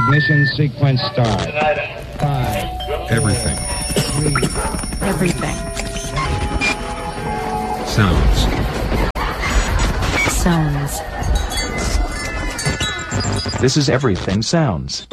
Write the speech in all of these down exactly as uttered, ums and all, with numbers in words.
Ignition sequence start. Five. Everything. Three. Everything. Sounds. Sounds. This is Everything Sounds.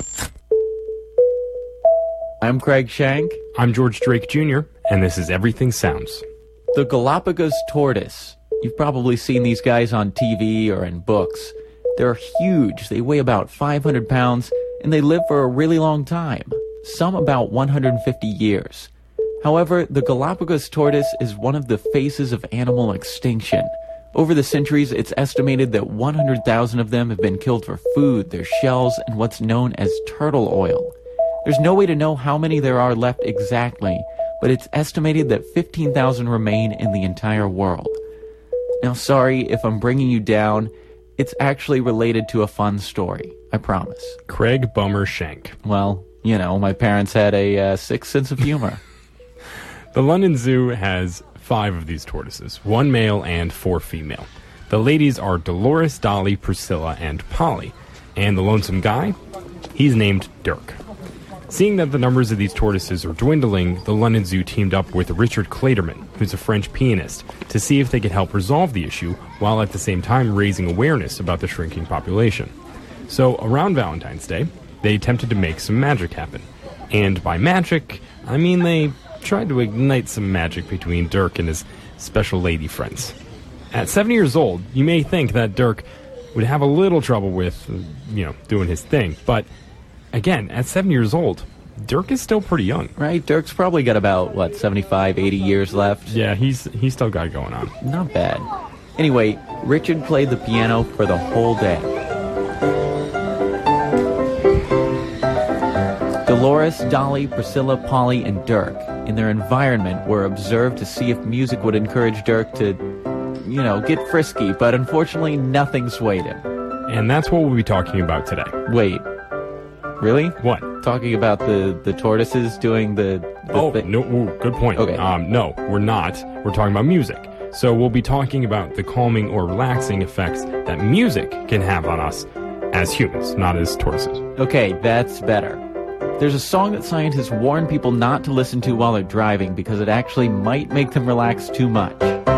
I'm Craig Shank. I'm George Drake Junior, and this is Everything Sounds. The Galapagos tortoise. You've probably seen these guys on T V or in books. They're huge. They weigh about five hundred pounds, and they live for a really long time, some about one hundred fifty years. However, the Galapagos tortoise is one of the faces of animal extinction. Over the centuries, it's estimated that one hundred thousand of them have been killed for food, their shells, and what's known as turtle oil. There's no way to know how many there are left exactly, but it's estimated that fifteen thousand remain in the entire world. Now, sorry if I'm bringing you down. It's actually related to a fun story, I promise. Craig Bummer Shank. Well, you know, my parents had a uh, sixth sense of humor. The London Zoo has five of these tortoises, one male and four female. The ladies are Dolores, Dolly, Priscilla, and Polly. And the lonesome guy? He's named Dirk. Seeing that the numbers of these tortoises are dwindling, the London Zoo teamed up with Richard Clayderman, who's a French pianist, to see if they could help resolve the issue while at the same time raising awareness about the shrinking population. So around Valentine's Day, they attempted to make some magic happen. And by magic, I mean they tried to ignite some magic between Dirk and his special lady friends. At seven years old, you may think that Dirk would have a little trouble with, you know, doing his thing, but again, at seven years old, Dirk is still pretty young. Right? Dirk's probably got about, what, seventy-five, eighty years left? Yeah, he's he's still got it going on. Not bad. Anyway, Richard played the piano for the whole day. Dolores, Dolly, Priscilla, Polly, and Dirk, in their environment, were observed to see if music would encourage Dirk to, you know, get frisky, but unfortunately nothing swayed him. And that's what we'll be talking about today. Wait. Really? What? Talking about the, the tortoises doing the... the oh, thi- no, ooh, good point. Okay. Um, no, we're not. We're talking about music. So we'll be talking about the calming or relaxing effects that music can have on us as humans, not as tortoises. Okay, that's better. There's a song that scientists warn people not to listen to while they're driving because it actually might make them relax too much.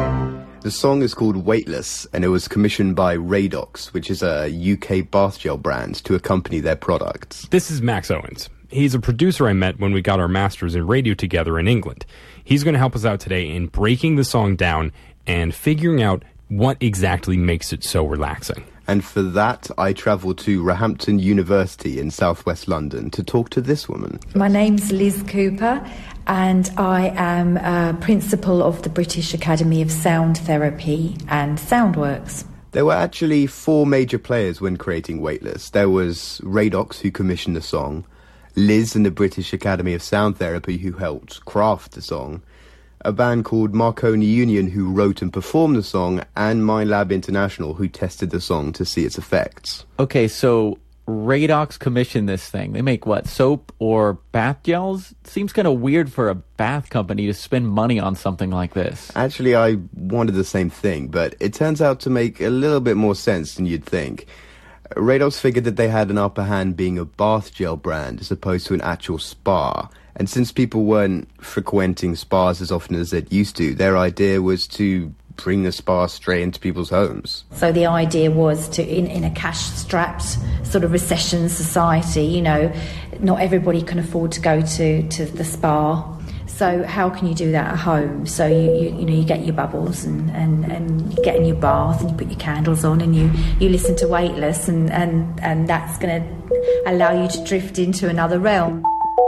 The song is called Weightless, and it was commissioned by Radox, which is a U K bath gel brand, to accompany their products. This is Max Owens. He's a producer I met when we got our masters in radio together in England. He's going to help us out today in breaking the song down and figuring out what exactly makes it so relaxing. And for that, I travelled to Roehampton University in southwest London to talk to this woman. My name's Liz Cooper, and I am a principal of the British Academy of Sound Therapy and Soundworks. There were actually four major players when creating Weightless. There was Radox, who commissioned the song, Liz and the British Academy of Sound Therapy, who helped craft the song, a band called Marconi Union, who wrote and performed the song, and MindLab International, who tested the song to see its effects. Okay, so Radox commissioned this thing. They make, what, soap or bath gels? Seems kind of weird for a bath company to spend money on something like this. Actually, I wanted the same thing, but it turns out to make a little bit more sense than you'd think. Radox figured that they had an upper hand being a bath gel brand as opposed to an actual spa. And since people weren't frequenting spas as often as they'd used to, their idea was to bring the spa straight into people's homes. So the idea was to, in, in a cash-strapped sort of recession society, you know, not everybody can afford to go to, to the spa. So how can you do that at home? So you, you, you know, you get your bubbles and, and, and you get in your bath and you put your candles on and you, you listen to Weightless, and, and, and that's going to allow you to drift into another realm.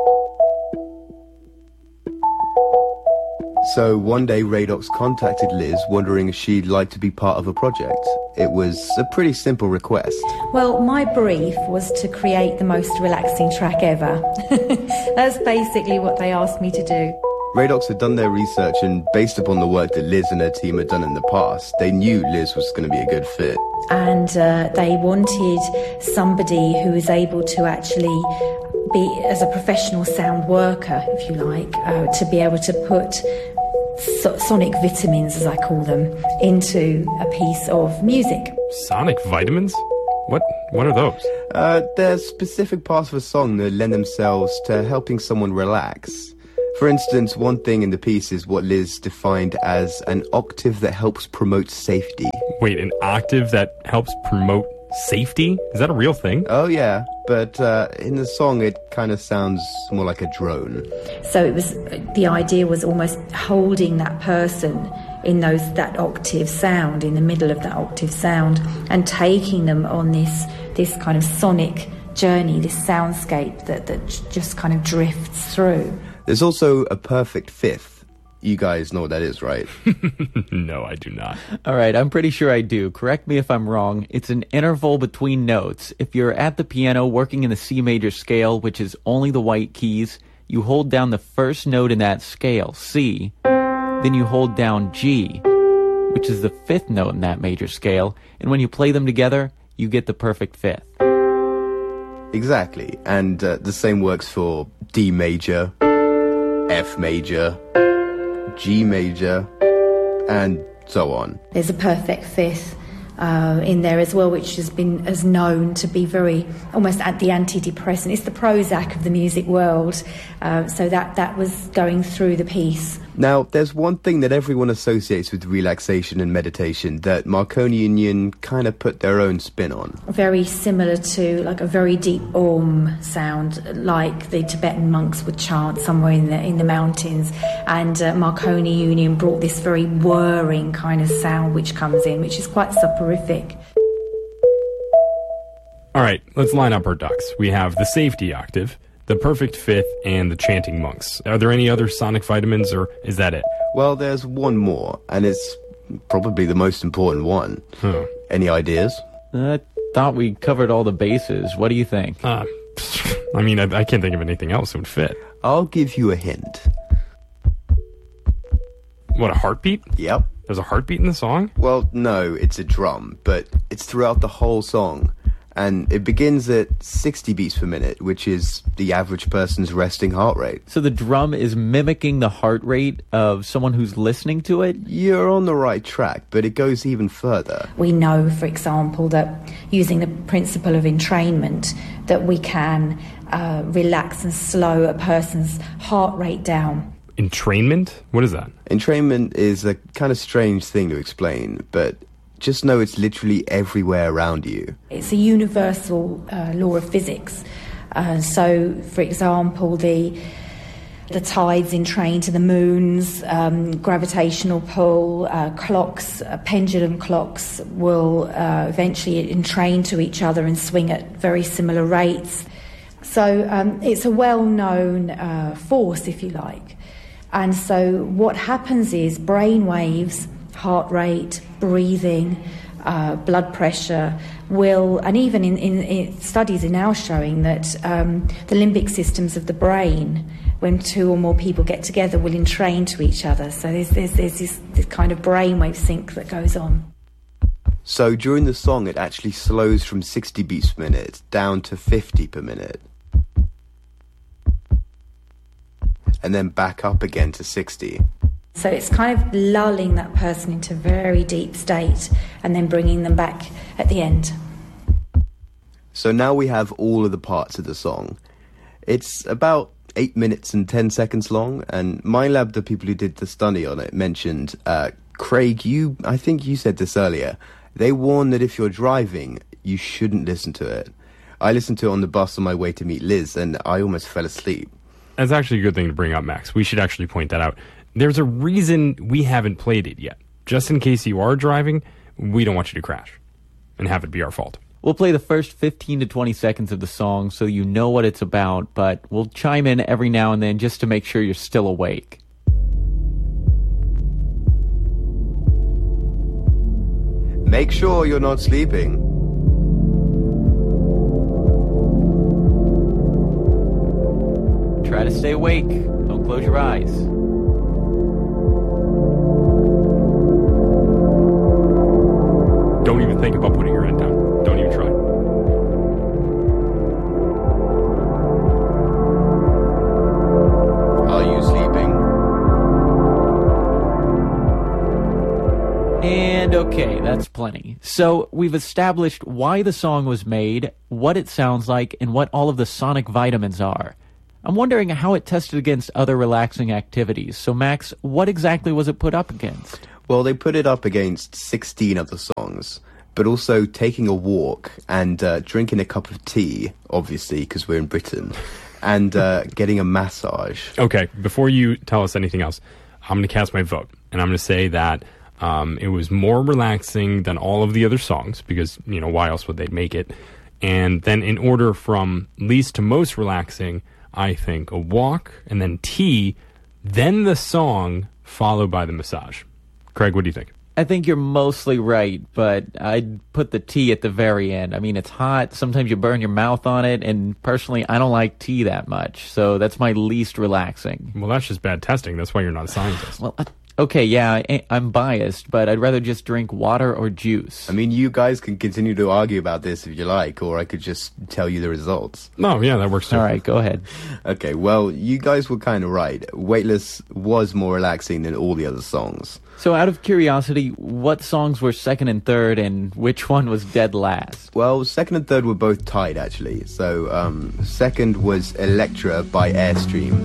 So one day Radox contacted Liz wondering if she'd like to be part of a project. It was a pretty simple request. Well, my brief was to create the most relaxing track ever. That's basically what they asked me to do. Radox had done their research, and based upon the work that Liz and her team had done in the past, they knew Liz was going to be a good fit. And uh, they wanted somebody who was able to actually be, as a professional sound worker, if you like, uh, to be able to put so- sonic vitamins, as I call them, into a piece of music. Sonic vitamins? What What are those? Uh, there's specific parts of a song that lend themselves to helping someone relax. For instance, one thing in the piece is what Liz defined as an octave that helps promote safety. Wait, an octave that helps promote safety? Is that a real thing? Oh yeah, but uh, in the song it kind of sounds more like a drone. So it was, the idea was almost holding that person in those that octave sound, in the middle of that octave sound, and taking them on this this kind of sonic journey, this soundscape that, that just kind of drifts through. There's also a perfect fifth. You guys know what that is, right? No, I do not. All right, I'm pretty sure I do. Correct me if I'm wrong. It's an interval between notes. If you're at the piano working in the C major scale, which is only the white keys, you hold down the first note in that scale, C. Then you hold down G, which is the fifth note in that major scale. And when you play them together, you get the perfect fifth. Exactly. And uh, the same works for D major, F major, G major, and so on. There's a perfect fifth uh, in there as well, which has been as known to be very almost at the antidepressant. It's the Prozac of the music world. Uh, so that that was going through the piece. Now, there's one thing that everyone associates with relaxation and meditation that Marconi Union kind of put their own spin on. Very similar to like a very deep Om sound, like the Tibetan monks would chant somewhere in the in the mountains. And uh, Marconi Union brought this very whirring kind of sound which comes in, which is quite soporific. All right, let's line up our ducks. We have the safety octave, the perfect fifth, and the chanting monks. Are there any other sonic vitamins, or is that it? Well, there's one more, and it's probably the most important one. Huh. Any ideas? I thought we covered all the bases. What do you think? Uh, I mean, I, I can't think of anything else that would fit. I'll give you a hint. What, a heartbeat? Yep. There's a heartbeat in the song? Well, no, it's a drum, but it's throughout the whole song. And it begins at sixty beats per minute, which is the average person's resting heart rate. So the drum is mimicking the heart rate of someone who's listening to it? You're on the right track, but it goes even further. We know, for example, that using the principle of entrainment, that we can uh, relax and slow a person's heart rate down. Entrainment? What is that? Entrainment is a kind of strange thing to explain, but just know it's literally everywhere around you. It's a universal uh, law of physics. Uh, so, for example, the the tides entrain to the moons, um, gravitational pull, uh, clocks, uh, pendulum clocks will uh, eventually entrain to each other and swing at very similar rates. So um, it's a well-known uh, force, if you like. And so what happens is brain waves, heart rate, breathing, uh, blood pressure will, and even in, in, in studies are now showing that um, the limbic systems of the brain, when two or more people get together, will entrain to each other. So there's, there's, there's this, this kind of brainwave sync that goes on. So during the song, it actually slows from sixty beats per minute down to fifty per minute. And then back up again to sixty. So it's kind of lulling that person into a very deep state and then bringing them back at the end. So now we have all of the parts of the song. It's about eight minutes and ten seconds long, and MindLab, the people who did the study on it, mentioned, uh, Craig, you, I think you said this earlier, they warn that if you're driving, you shouldn't listen to it. I listened to it on the bus on my way to meet Liz, and I almost fell asleep. That's actually a good thing to bring up, Max. We should actually point that out. There's a reason we haven't played it yet. Just in case you are driving, we don't want you to crash and have it be our fault. We'll play the first fifteen to twenty seconds of the song so you know what it's about, but we'll chime in every now and then just to make sure you're still awake. Make sure you're not sleeping. Try to stay awake. Don't close your eyes. Don't even think about putting your head down. Don't even try. Are you sleeping? And okay, that's plenty. So we've established why the song was made, what it sounds like, and what all of the sonic vitamins are. I'm wondering how it tested against other relaxing activities. So Max, what exactly was it put up against? Well, they put it up against sixteen other songs, but also taking a walk and uh, drinking a cup of tea, obviously, because we're in Britain, and uh, getting a massage. Okay, before you tell us anything else, I'm going to cast my vote, and I'm going to say that um, it was more relaxing than all of the other songs, because, you know, why else would they make it? And then in order from least to most relaxing, I think a walk, and then tea, then the song, followed by the massage. Craig, what do you think? I think you're mostly right, but I'd put the tea at the very end. I mean, it's hot. Sometimes you burn your mouth on it, and personally, I don't like tea that much, so that's my least relaxing. Well, that's just bad testing. That's why you're not a scientist. Well, uh, okay, yeah, I, I'm biased, but I'd rather just drink water or juice. I mean, you guys can continue to argue about this if you like, or I could just tell you the results. No, yeah, that works too. All right, go ahead. Okay, well, you guys were kind of right. Weightless was more relaxing than all the other songs. So out of curiosity, what songs were second and third, and which one was dead last? Well, second and third were both tied, actually. So, um, second was Electra by Airstream.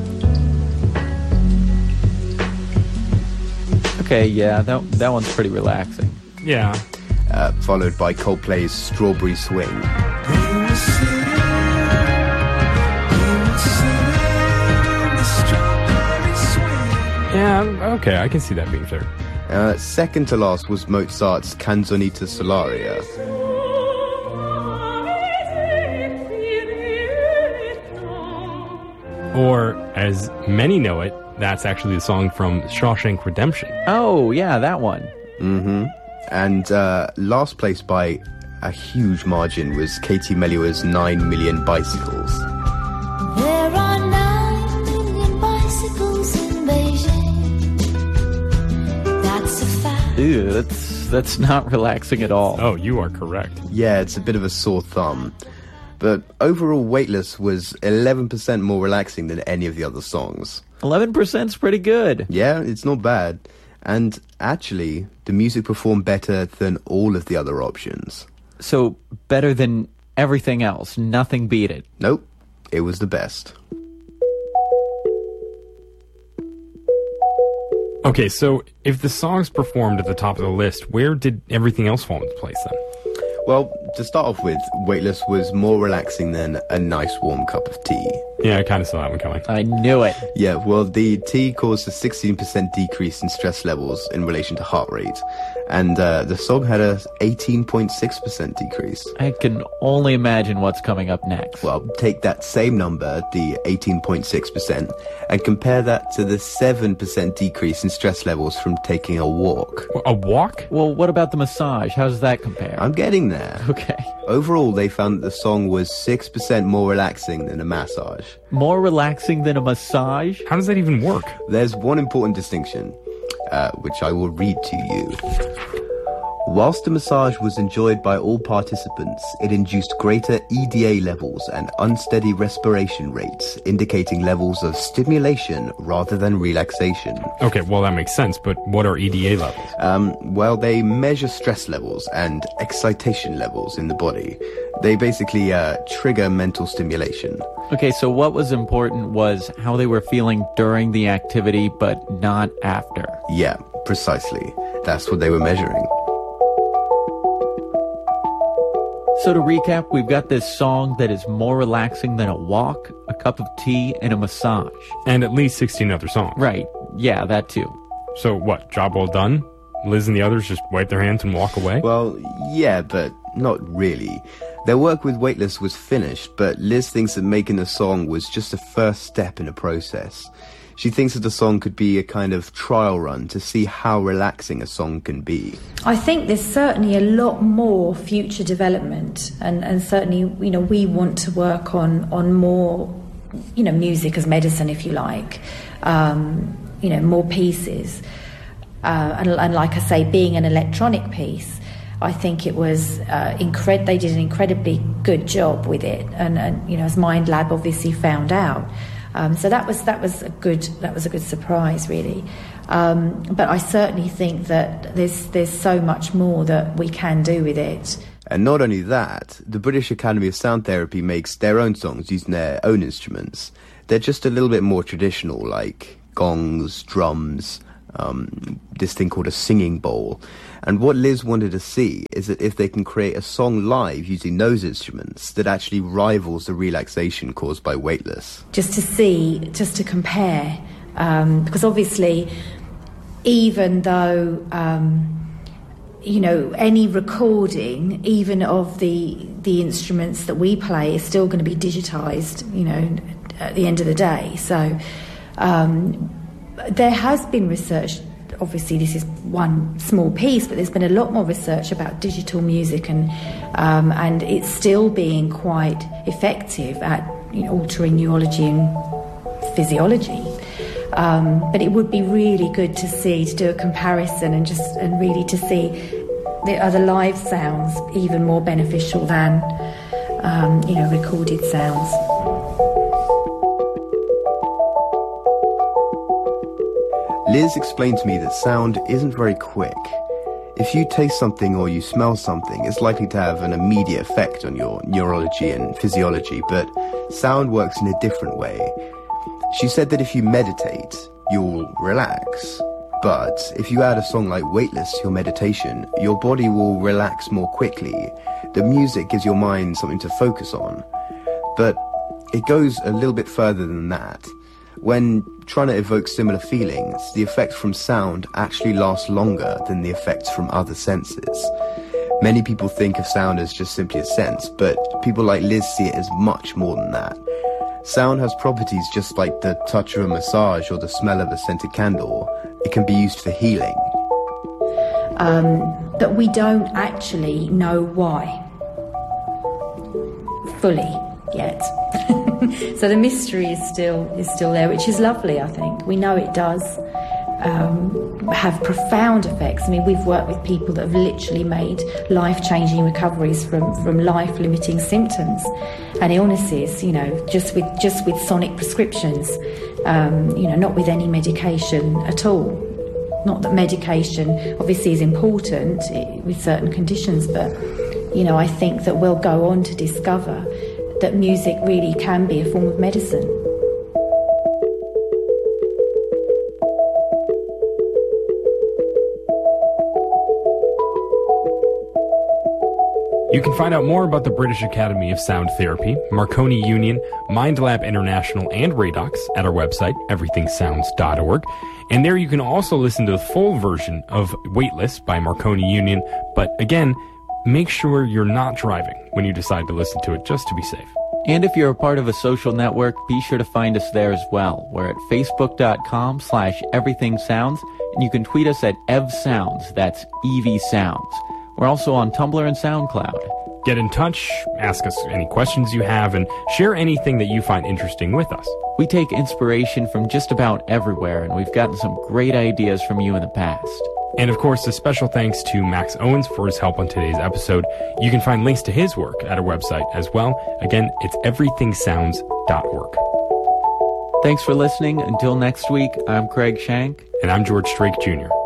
Okay, yeah, that that one's pretty relaxing. Yeah. Uh, followed by Coldplay's Strawberry Swing. Yeah, okay, I can see that being fair. Uh, second to last was Mozart's Canzonetta Solaria. Or, as many know it, that's actually the song from Shawshank Redemption. Oh, yeah, that one. Mm-hmm. And uh, last place by a huge margin was Katie Mellua's Nine Million Bicycles. There are nine million bicycles in Beijing. That's a fact. Ew, that's, that's not relaxing at all. Oh, you are correct. Yeah, it's a bit of a sore thumb. But overall, Weightless was eleven percent more relaxing than any of the other songs. eleven percent's pretty good. Yeah, it's not bad. And actually, the music performed better than all of the other options. So, better than everything else. Nothing beat it. Nope, it was the best. Okay, so if the songs performed at the top of the list, where did everything else fall into place then? Well, to start off with, Weightless was more relaxing than a nice warm cup of tea. Yeah, I kind of saw that one coming. I knew it. Yeah, well, the tea caused a sixteen percent decrease in stress levels in relation to heart rate. And uh, the song had a eighteen point six percent decrease. I can only imagine what's coming up next. Well, take that same number, the eighteen point six percent, and compare that to the seven percent decrease in stress levels from taking a walk. A walk? Well, what about the massage? How does that compare? I'm getting there. Okay. Overall, they found that the song was six percent more relaxing than a massage. More relaxing than a massage? How does that even work? There's one important distinction, uh, which I will read to you. Whilst the massage was enjoyed by all participants, it induced greater E D A levels and unsteady respiration rates, indicating levels of stimulation rather than relaxation. Okay, well, that makes sense, but what are E D A levels? Um, well, they measure stress levels and excitation levels in the body. They basically uh, trigger mental stimulation. Okay, so what was important was how they were feeling during the activity, but not after. Yeah, precisely. That's what they were measuring. So to recap, we've got this song that is more relaxing than a walk, a cup of tea, and a massage. And at least sixteen other songs. Right, yeah, that too. So what, job well done? Liz and the others just wipe their hands and walk away? Well, yeah, but not really. Their work with Weightless was finished, but Liz thinks that making the song was just a first step in a process. She thinks that the song could be a kind of trial run to see how relaxing a song can be. I think there's certainly a lot more future development, and, and certainly, you know, we want to work on, on more, you know, music as medicine, if you like, um, you know, more pieces. Uh, and, and like I say, being an electronic piece, I think it was uh, incred- they did an incredibly good job with it, and, and you know, as Mind Lab obviously found out. Um, so that was that was a good that was a good surprise, really. Um, but I certainly think that there's there's so much more that we can do with it. And not only that, the British Academy of Sound Therapy makes their own songs using their own instruments. They're just a little bit more traditional, like gongs, drums, um, this thing called a singing bowl. And what Liz wanted to see is that if they can create a song live using those instruments that actually rivals the relaxation caused by Weightless. Just to see, just to compare, um, because obviously, even though, um, you know, any recording, even of the the instruments that we play, is still going to be digitised, you know, at the end of the day. So um, there has been research. Obviously, this is one small piece, but there's been a lot more research about digital music, and um, and it's still being quite effective at, you know, altering neurology and physiology. Um, but it would be really good to see, to do a comparison, and just and really to see the other live sounds even more beneficial than um, you know recorded sounds. Liz explained to me that sound isn't very quick. If you taste something or you smell something, it's likely to have an immediate effect on your neurology and physiology, but sound works in a different way. She said that if you meditate, you'll relax. But if you add a song like Weightless to your meditation, your body will relax more quickly. The music gives your mind something to focus on. But it goes a little bit further than that. When trying to evoke similar feelings, the effects from sound actually last longer than the effects from other senses. Many people think of sound as just simply a sense, but people like Liz see it as much more than that. Sound has properties just like the touch of a massage or the smell of a scented candle. It can be used for healing. Um, that we don't actually know why fully yet. So the mystery is still is still there, which is lovely, I think. We know it does um, have profound effects. I mean, we've worked with people that have literally made life-changing recoveries from, from life-limiting symptoms and illnesses, you know, just with just with sonic prescriptions, um, you know, not with any medication at all. Not that medication obviously is important with certain conditions, but, you know, I think that we'll go on to discover that music really can be a form of medicine. You can find out more about the British Academy of Sound Therapy, Marconi Union, MindLab International, and Radox at our website, everything sounds dot org. And there you can also listen to the full version of Weightless by Marconi Union. But again, make sure you're not driving when you decide to listen to it, just to be safe. And if you're a part of a social network, be sure to find us there as well. We're at facebook.com slash everythingsounds, and you can tweet us at evsounds, that's E V Sounds. We're also on Tumblr and SoundCloud. Get in touch, ask us any questions you have, and share anything that you find interesting with us. We take inspiration from just about everywhere, and we've gotten some great ideas from you in the past. And of course, a special thanks to Max Owens for his help on today's episode. You can find links to his work at our website as well. Again, it's everything sounds dot org. Thanks for listening. Until next week, I'm Craig Shank. And I'm George Strait Junior